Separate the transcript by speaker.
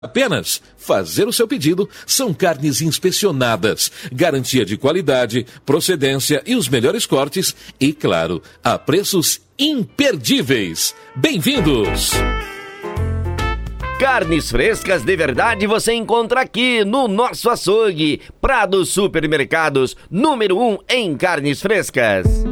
Speaker 1: Apenas fazer o seu pedido. São carnes inspecionadas, garantia de qualidade, procedência e os melhores cortes e, claro, a preços imperdíveis. Bem-vindos!
Speaker 2: Carnes frescas de verdade você encontra aqui no nosso açougue. Prado Supermercados, número 1 em carnes frescas.